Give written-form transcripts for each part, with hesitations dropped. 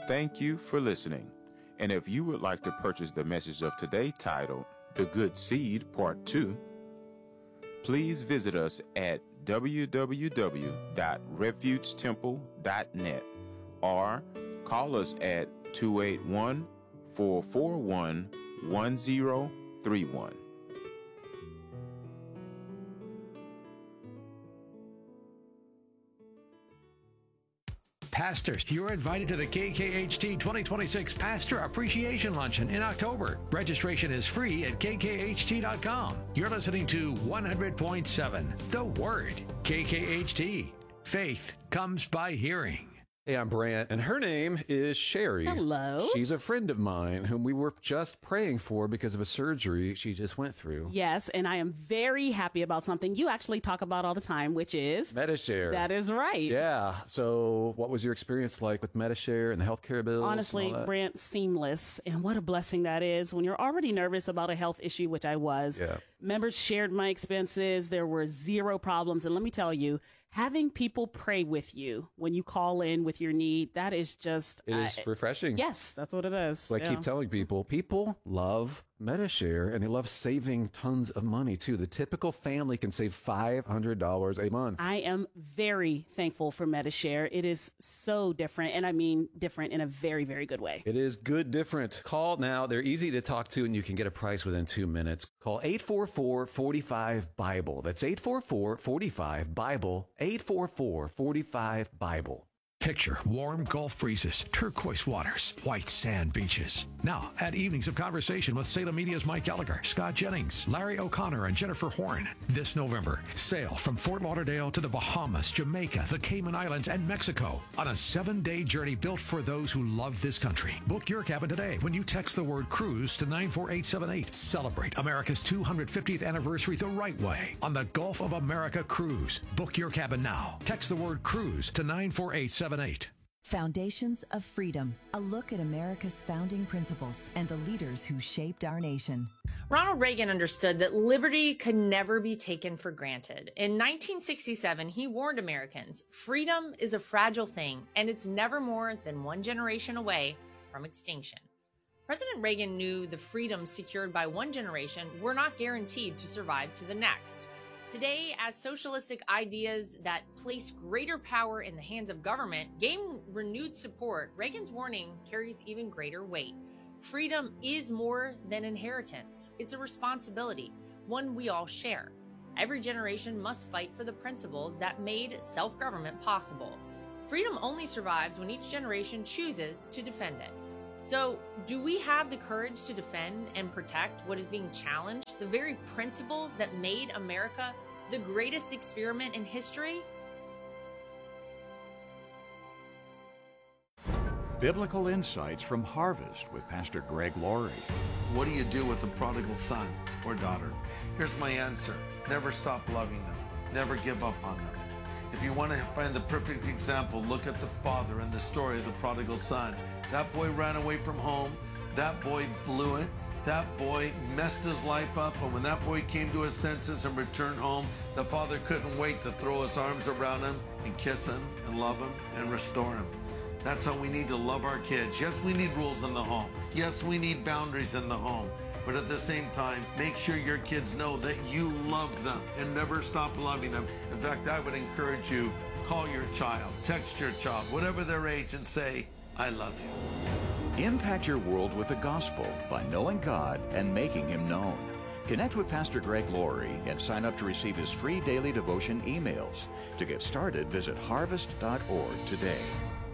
Thank you for listening. And if you would like to purchase the message of today titled The Good Seed Part 2, please visit us at www.refugetemple.net or call us at 281-441-1031. Pastors, you're invited to the KKHT 2026 Pastor Appreciation Luncheon in October. Registration is free at kkht.com. You're listening to 100.7 The Word. KKHT. Faith comes by hearing. Hey, I'm Brant, and her name is Sherry. Hello. She's a friend of mine whom we were just praying for because of a surgery she just went through. Yes, and I am very happy about something you actually talk about all the time, which is Medi-Share. That is right. Yeah. So what was your experience like with Medi-Share and the healthcare bills? Honestly, Brant, seamless. And what a blessing that is when you're already nervous about a health issue, which I was. Yeah. Members shared my expenses. There were zero problems. And let me tell you, having people pray with you when you call in with your need, that is just... It is refreshing. Yes, that's what it is. So I keep telling people love Medi-Share, and they love saving tons of money, too. The typical family can save $500 a month. I am very thankful for Medi-Share. It is so different, and I mean different in a very, very good way. It is good different. Call now. They're easy to talk to, and you can get a price within 2 minutes. Call 844-45-BIBLE. That's 844-45-BIBLE. 844-45-BIBLE. Picture warm Gulf breezes, turquoise waters, white sand beaches. Now, add evenings of conversation with Salem Media's Mike Gallagher, Scott Jennings, Larry O'Connor, and Jennifer Horn. This November, sail from Fort Lauderdale to the Bahamas, Jamaica, the Cayman Islands, and Mexico on a 7-day journey built for those who love this country. Book your cabin today when you text the word cruise to 94878. Celebrate America's 250th anniversary the right way on the Gulf of America Cruise. Book your cabin now. Text the word cruise to 94878. Foundations of Freedom, a look at America's founding principles and the leaders who shaped our nation. Ronald Reagan understood that liberty could never be taken for granted. In 1967, he warned Americans, freedom is a fragile thing, and it's never more than one generation away from extinction. President Reagan knew the freedoms secured by one generation were not guaranteed to survive to the next. Today, as socialistic ideas that place greater power in the hands of government gain renewed support, Reagan's warning carries even greater weight. Freedom is more than inheritance. It's a responsibility, one we all share. Every generation must fight for the principles that made self-government possible. Freedom only survives when each generation chooses to defend it. So, do we have the courage to defend and protect what is being challenged, the very principles that made America the greatest experiment in history? Biblical Insights from Harvest with Pastor Greg Laurie. What do you do with the prodigal son or daughter? Here's my answer. Never stop loving them. Never give up on them. If you want to find the perfect example, look at the father in the story of the prodigal son. That boy ran away from home. That boy blew it. That boy messed his life up. And when that boy came to his senses and returned home, the father couldn't wait to throw his arms around him and kiss him and love him and restore him. That's how we need to love our kids. Yes, we need rules in the home. Yes, we need boundaries in the home. But at the same time, make sure your kids know that you love them and never stop loving them. In fact, I would encourage you, call your child, text your child, whatever their age, and say, I love you. Impact your world with the gospel by knowing God and making Him known. Connect with Pastor Greg Laurie and sign up to receive his free daily devotion emails. To get started, visit harvest.org today.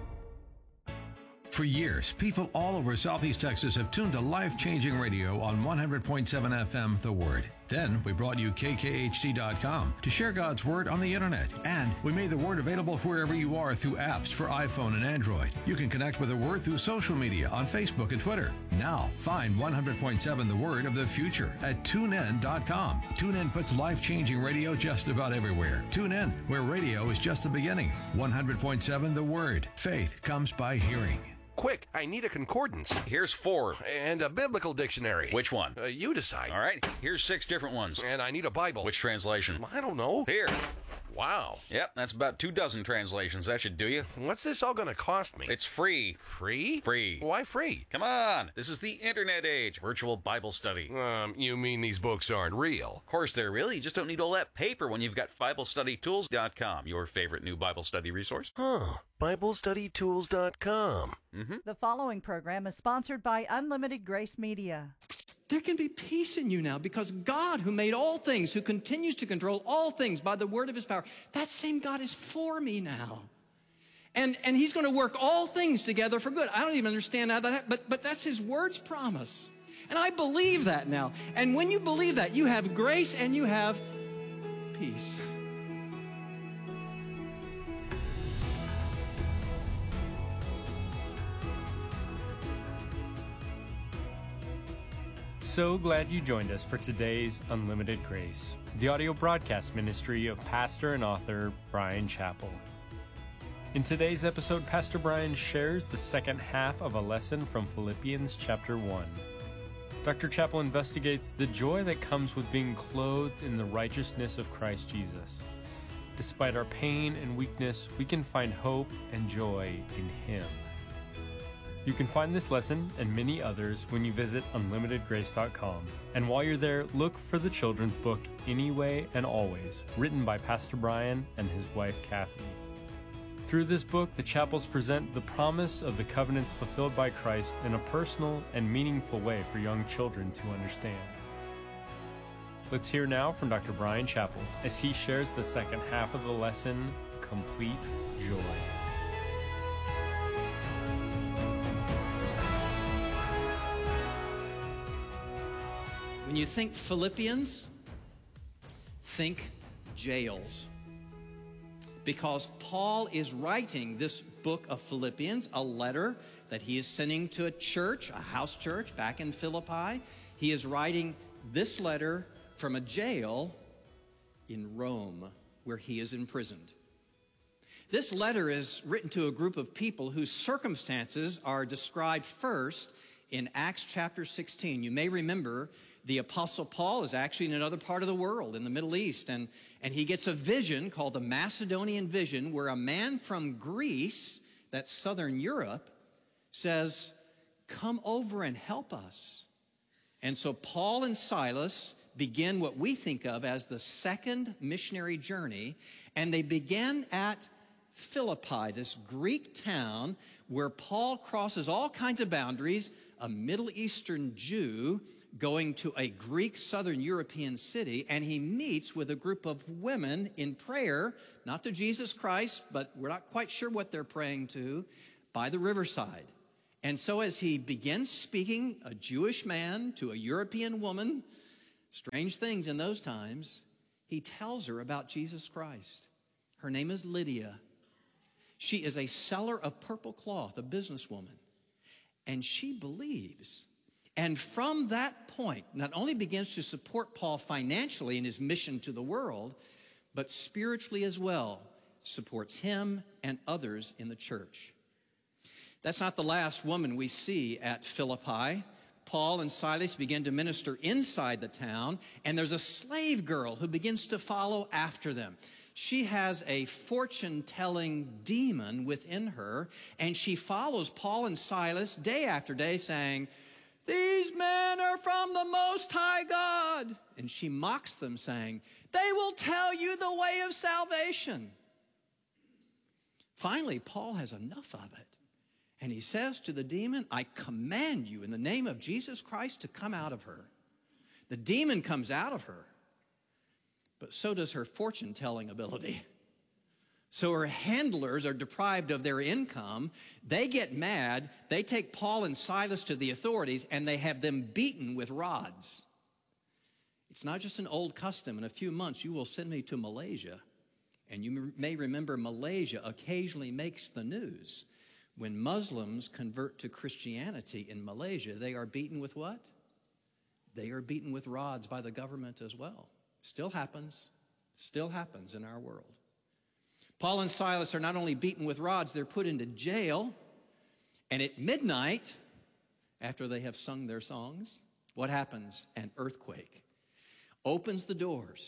For years, people all over Southeast Texas have tuned to life-changing radio on 100.7 FM, The Word. Then we brought you kkht.com to share God's Word on the internet. And we made the Word available wherever you are through apps for iPhone and Android. You can connect with the Word through social media on Facebook and Twitter. Now, find 100.7 The Word of the future at tunein.com. TuneIn puts life-changing radio just about everywhere. Tune in, where radio is just the beginning. 100.7 The Word. Faith comes by hearing. Quick, I need a concordance. Here's 4. And a biblical dictionary. Which one? You decide. All right, here's 6 different ones. And I need a Bible. Which translation? I don't know. Here. Wow. Yep, that's about 24 translations. That should do you. What's this all going to cost me? It's free. Free? Free. Why free? Come on. This is the internet age. Virtual Bible study. You mean these books aren't real? Of course they're real. You just don't need all that paper when you've got BibleStudyTools.com, your favorite new Bible study resource. BibleStudyTools.com. The following program is sponsored by Unlimited Grace Media. There can be peace in you now because God, who made all things, who continues to control all things by the word of his power, that same God is for me now. And he's going to work all things together for good. I don't even understand how that happens, but that's his word's promise. And I believe that now. And when you believe that, you have grace and you have peace. So glad you joined us for today's Unlimited Grace, the audio broadcast ministry of pastor and author Bryan Chapell. In today's episode, Pastor Bryan shares the second half of a lesson from Philippians chapter 1. Dr. Chapell investigates the joy that comes with being clothed in the righteousness of Christ Jesus. Despite our pain and weakness, we can find hope and joy in Him. You can find this lesson and many others when you visit unlimitedgrace.com. And while you're there, look for the children's book, Anyway and Always, written by Pastor Bryan and his wife, Kathy. Through this book, the Chapels present the promise of the covenants fulfilled by Christ in a personal and meaningful way for young children to understand. Let's hear now from Dr. Bryan Chapell as he shares the second half of the lesson, Complete Joy. When you think Philippians, think jails. Because Paul is writing this book of Philippians, a letter that he is sending to a church, a house church back in Philippi. He is writing this letter from a jail in Rome, where he is imprisoned. This letter is written to a group of people whose circumstances are described first in Acts chapter 16. You may remember the Apostle Paul is actually in another part of the world, in the Middle East, and he gets a vision called the Macedonian vision, where a man from Greece, that's southern Europe, says, "Come over and help us." And so Paul and Silas begin what we think of as the second missionary journey, and they begin at Philippi, this Greek town where Paul crosses all kinds of boundaries, a Middle Eastern Jew going to a Greek Southern European city, and he meets with a group of women in prayer, not to Jesus Christ, but we're not quite sure what they're praying to, by the riverside. And so as he begins speaking, a Jewish man to a European woman, strange things in those times, he tells her about Jesus Christ. Her name is Lydia. She is a seller of purple cloth, a businesswoman, and she believes. And from that point, not only begins to support Paul financially in his mission to the world, but spiritually as well, supports him and others in the church. That's not the last woman we see at Philippi. Paul and Silas begin to minister inside the town, and there's a slave girl who begins to follow after them. She has a fortune-telling demon within her, and she follows Paul and Silas day after day saying, "These men are from the Most High God." And she mocks them, saying, "They will tell you the way of salvation." Finally, Paul has enough of it. And he says to the demon, "I command you in the name of Jesus Christ to come out of her." The demon comes out of her, but so does her fortune-telling ability. So her handlers are deprived of their income. They get mad. They take Paul and Silas to the authorities, and they have them beaten with rods. It's not just an old custom. In a few months, you will send me to Malaysia. And you may remember Malaysia occasionally makes the news. When Muslims convert to Christianity in Malaysia, they are beaten with what? They are beaten with rods by the government as well. Still happens in our world. Paul and Silas are not only beaten with rods, they're put into jail. And at midnight, after they have sung their songs, what happens? An earthquake opens the doors.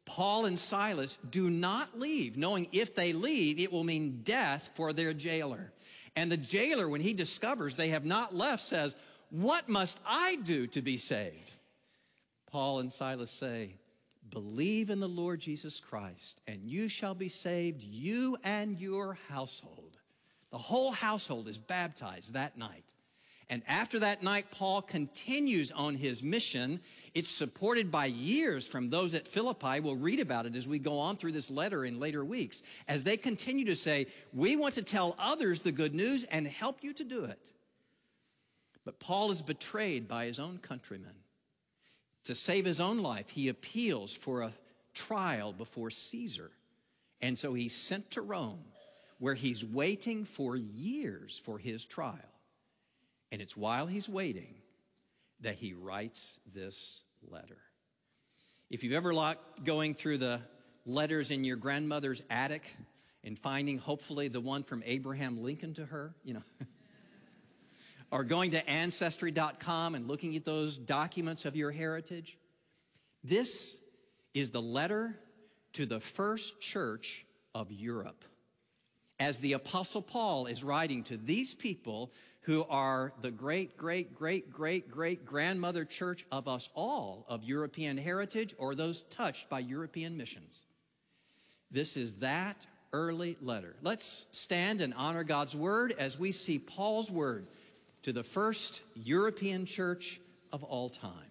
Paul and Silas do not leave, knowing if they leave, it will mean death for their jailer. And the jailer, when he discovers they have not left, says, "What must I do to be saved?" Paul and Silas say, "Believe in the Lord Jesus Christ, and you shall be saved, you and your household." The whole household is baptized that night. And after that night, Paul continues on his mission. It's supported by years from those at Philippi. We'll read about it as we go on through this letter in later weeks, as they continue to say, "We want to tell others the good news and help you to do it." But Paul is betrayed by his own countrymen. To save his own life, he appeals for a trial before Caesar. And so he's sent to Rome, where he's waiting for years for his trial. And it's while he's waiting that he writes this letter. If you've ever liked going through the letters in your grandmother's attic and finding hopefully the one from Abraham Lincoln to her, or going to Ancestry.com and looking at those documents of your heritage, this is the letter to the first church of Europe. As the Apostle Paul is writing to these people who are the great-great-great-great-great-grandmother church of us all, of European heritage, or those touched by European missions. This is that early letter. Let's stand and honor God's word as we see Paul's word to the first European church of all time.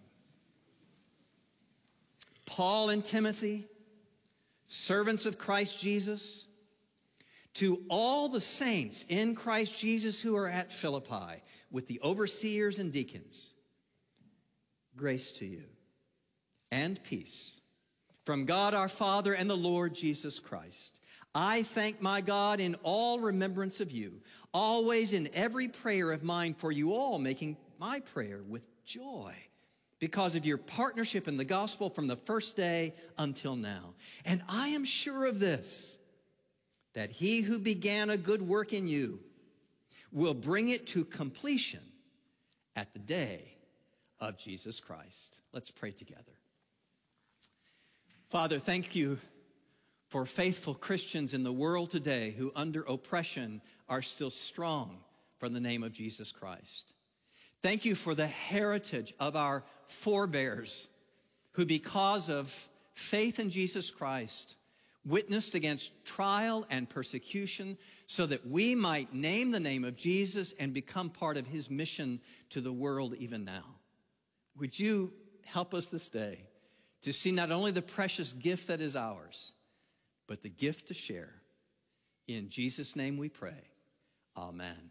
Paul and Timothy, servants of Christ Jesus, to all the saints in Christ Jesus who are at Philippi, with the overseers and deacons, grace to you and peace from God our Father and the Lord Jesus Christ. I thank my God in all remembrance of you, always in every prayer of mine for you all, making my prayer with joy because of your partnership in the gospel from the first day until now. And I am sure of this, that he who began a good work in you will bring it to completion at the day of Jesus Christ. Let's pray together. Father, thank you for faithful Christians in the world today who under oppression are still strong for the name of Jesus Christ. Thank you for the heritage of our forebears who, because of faith in Jesus Christ, witnessed against trial and persecution so that we might name the name of Jesus and become part of his mission to the world even now. Would you help us this day to see not only the precious gift that is ours, but the gift to share. In Jesus' name we pray. Amen.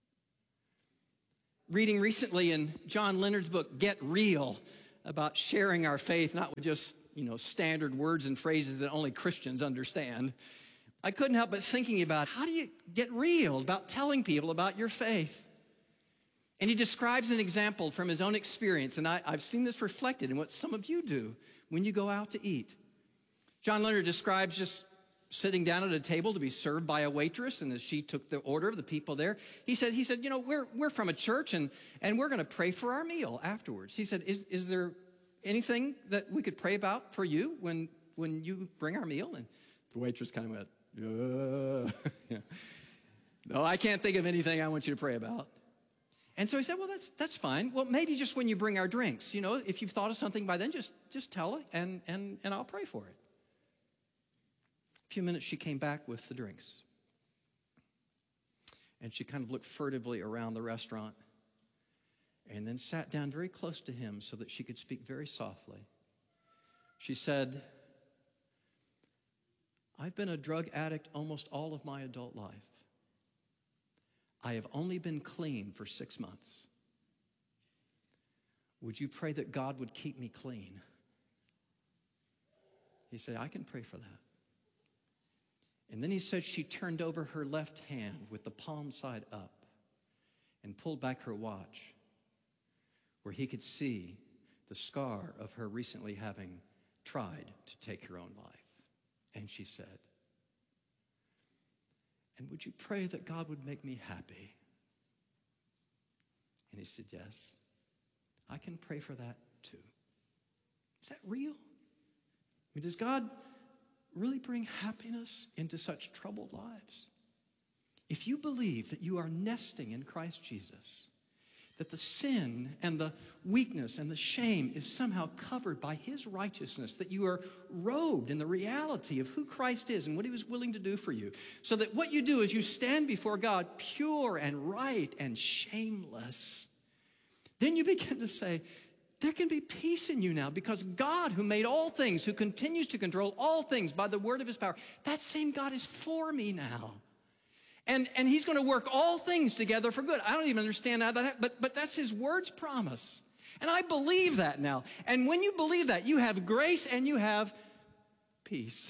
Reading recently in John Leonard's book, Get Real, about sharing our faith, not with just standard words and phrases that only Christians understand, I couldn't help but thinking about how do you get real about telling people about your faith? And he describes an example from his own experience, and I've seen this reflected in what some of you do when you go out to eat. John Leonard describes just sitting down at a table to be served by a waitress, and as she took the order of the people there, he said, we're from a church, and we're going to pray for our meal afterwards. He said, is there anything that we could pray about for you when you bring our meal? And the waitress kind of went, no, I can't think of anything I want you to pray about. And so he said, well, that's fine. Well, maybe just when you bring our drinks, if you've thought of something by then, just tell it and I'll pray for it. A few minutes, she came back with the drinks. And she kind of looked furtively around the restaurant and then sat down very close to him so that she could speak very softly. She said, I've been a drug addict almost all of my adult life. I have only been clean for 6 months. Would you pray that God would keep me clean? He said, I can pray for that. And then he said she turned over her left hand with the palm side up and pulled back her watch where he could see the scar of her recently having tried to take her own life. And she said, and would you pray that God would make me happy? And he said, yes, I can pray for that too. Is that real? mean, does God really bring happiness into such troubled lives? If you believe that you are nesting in Christ Jesus, that the sin and the weakness and the shame is somehow covered by his righteousness, that you are robed in the reality of who Christ is and what he was willing to do for you, so that what you do is you stand before God pure and right and shameless, then you begin to say, there can be peace in you now because God, who made all things, who continues to control all things by the word of his power, that same God is for me now. And he's going to work all things together for good. I don't even understand how that, but that's his word's promise. And I believe that now. And when you believe that, you have grace and you have peace.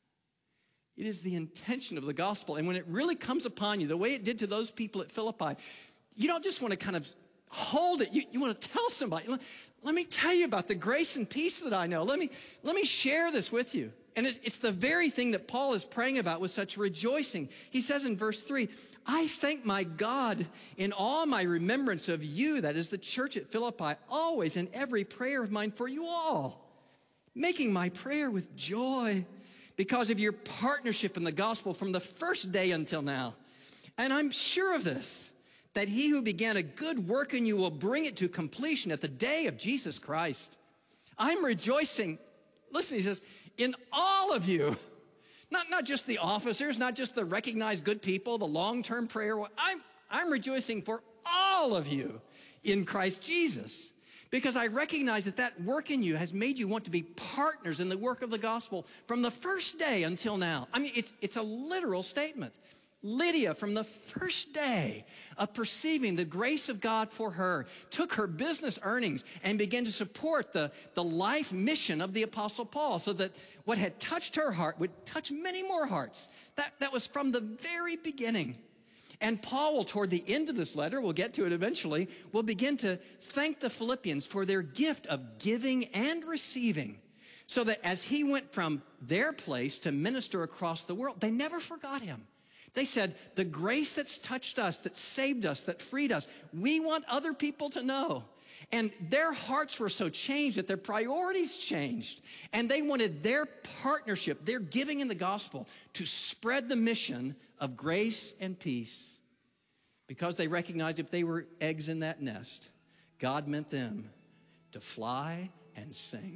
It is the intention of the gospel. And when it really comes upon you, the way it did to those people at Philippi, you don't just want to kind of hold it. You want to tell somebody, let me tell you about the grace and peace that I know. Let me share this with you. And it's the very thing that Paul is praying about with such rejoicing. He says in verse 3, I thank my God in all my remembrance of you, that is the church at Philippi, always in every prayer of mine for you all, making my prayer with joy because of your partnership in the gospel from the first day until now. And I'm sure of this, that he who began a good work in you will bring it to completion at the day of Jesus Christ. I'm rejoicing, listen, he says, in all of you, not just the officers, not just the recognized good people, the long-term prayer. I'm rejoicing for all of you in Christ Jesus, because I recognize that work in you has made you want to be partners in the work of the gospel from the first day until now. I mean, it's a literal statement. Lydia, from the first day of perceiving the grace of God for her, took her business earnings and began to support the life mission of the Apostle Paul, so that what had touched her heart would touch many more hearts. That was from the very beginning. And Paul will, toward the end of this letter, we'll get to it eventually, will begin to thank the Philippians for their gift of giving and receiving, so that as he went from their place to minister across the world, they never forgot him. They said, the grace that's touched us, that saved us, that freed us, we want other people to know. And their hearts were so changed that their priorities changed. And they wanted their partnership, their giving in the gospel, to spread the mission of grace and peace. Because they recognized if they were eggs in that nest, God meant them to fly and sing.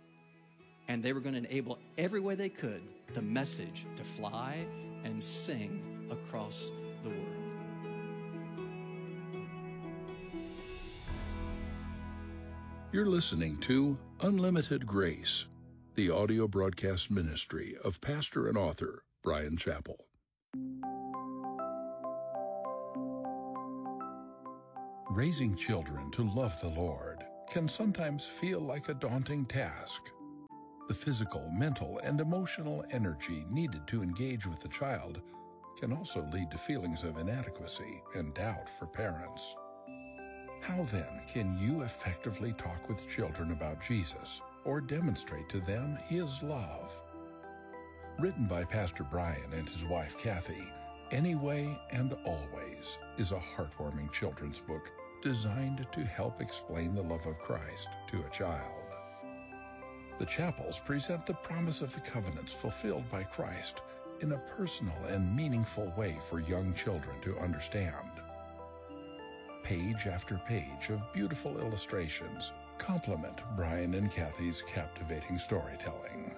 And they were going to enable every way they could the message to fly and sing across the world. You're listening to Unlimited Grace, the audio broadcast ministry of pastor and author Bryan Chapell. Raising children to love the Lord can sometimes feel like a daunting task. The physical, mental, and emotional energy needed to engage with the child can also lead to feelings of inadequacy and doubt for parents. How then can you effectively talk with children about Jesus or demonstrate to them his love? Written by Pastor Bryan and his wife Kathy, Anyway and Always is a heartwarming children's book designed to help explain the love of Christ to a child. The Chapels present the promise of the covenants fulfilled by Christ in a personal and meaningful way for young children to understand. Page after page of beautiful illustrations complement Bryan and Kathy's captivating storytelling.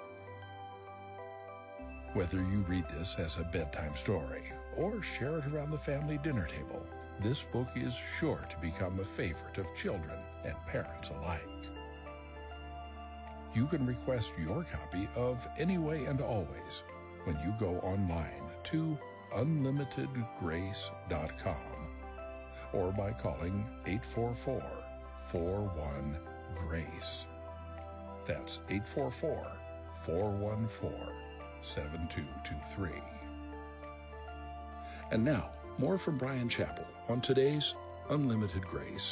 Whether you read this as a bedtime story or share it around the family dinner table, this book is sure to become a favorite of children and parents alike. You can request your copy of Anyway and Always when you go online to unlimitedgrace.com or by calling 844-41-GRACE. That's 844-414-7223. And now, more from Bryan Chapell on today's Unlimited Grace.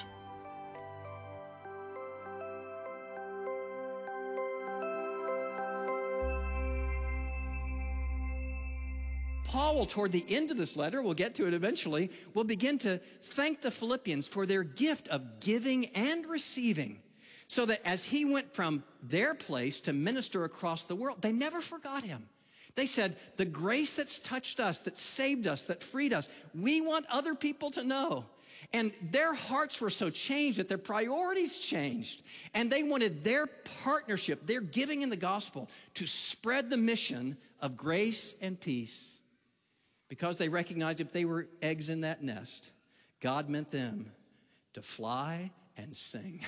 Paul, toward the end of this letter, we'll get to it eventually, will begin to thank the Philippians for their gift of giving and receiving, So that as he went from their place to minister across the world, they never forgot him. They said, the grace that's touched us, that saved us, that freed us, we want other people to know. And their hearts were so changed that their priorities changed. And they wanted their partnership, their giving in the gospel, to spread the mission of grace and peace. Because they recognized if they were eggs in that nest, God meant them to fly and sing.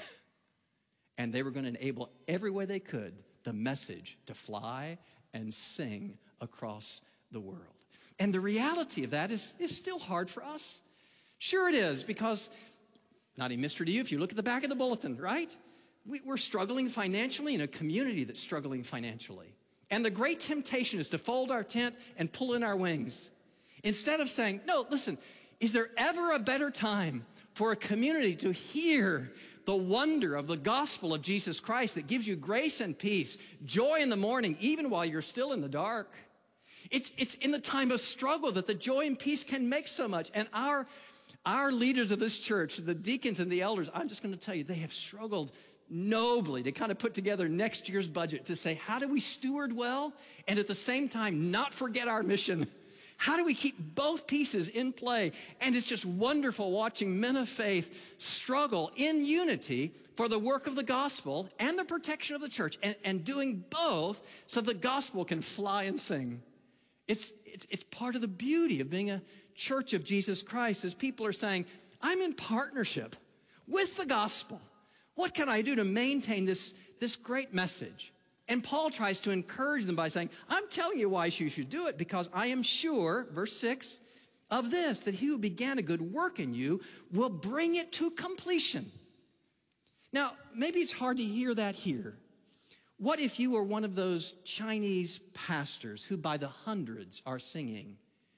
And they were going to enable every way they could the message to fly and sing across the world. And the reality of that is still hard for us. Sure it is, because, not a mystery to you if you look at the back of the bulletin, right? We're struggling financially in a community that's struggling financially. And the great temptation is to fold our tent and pull in our wings. Instead of saying, no, listen, is there ever a better time for a community to hear the wonder of the gospel of Jesus Christ that gives you grace and peace, joy in the morning, even while you're still in the dark? It's in the time of struggle that the joy and peace can make so much. And our leaders of this church, the deacons and the elders, I'm just going to tell you, they have struggled nobly to kind of put together next year's budget to say, how do we steward well and at the same time not forget our mission? How do we keep both pieces in play? And it's just wonderful watching men of faith struggle in unity for the work of the gospel and the protection of the church, and doing both so the gospel can fly and sing. It's part of the beauty of being a church of Jesus Christ, as people are saying, I'm in partnership with the gospel. What can I do to maintain this great message? And Paul tries to encourage them by saying, I'm telling you why you should do it, because I am sure, verse 6, of this, that he who began a good work in you will bring it to completion. Now, maybe it's hard to hear that here. What if you were one of those Chinese pastors who by the hundreds are singing,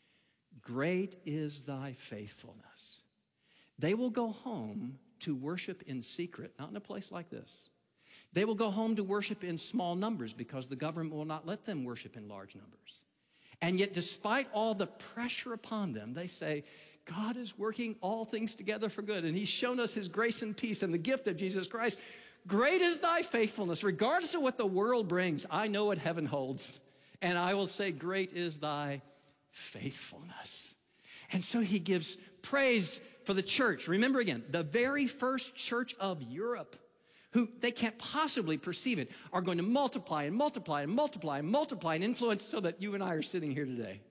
great is thy faithfulness? They will go home to worship in secret, not in a place like this. They will go home to worship in small numbers because the government will not let them worship in large numbers. And yet, despite all the pressure upon them, they say, God is working all things together for good, and he's shown us his grace and peace and the gift of Jesus Christ. Great is thy faithfulness. Regardless of what the world brings, I know what heaven holds. And I will say, great is thy faithfulness. And so he gives praise for the church. Remember again, the very first church of Europe, who they can't possibly perceive it, are going to multiply and multiply and multiply and multiply and influence so that you and I are sitting here today.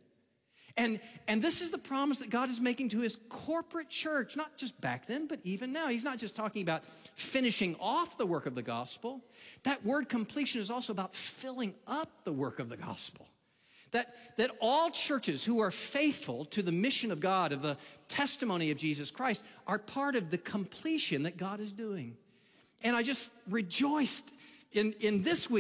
And this is the promise that God is making to his corporate church, not just back then, but even now. He's not just talking about finishing off the work of the gospel. That word completion is also about filling up the work of the gospel. That all churches who are faithful to the mission of God, of the testimony of Jesus Christ, are part of the completion that God is doing. And I just rejoiced in this week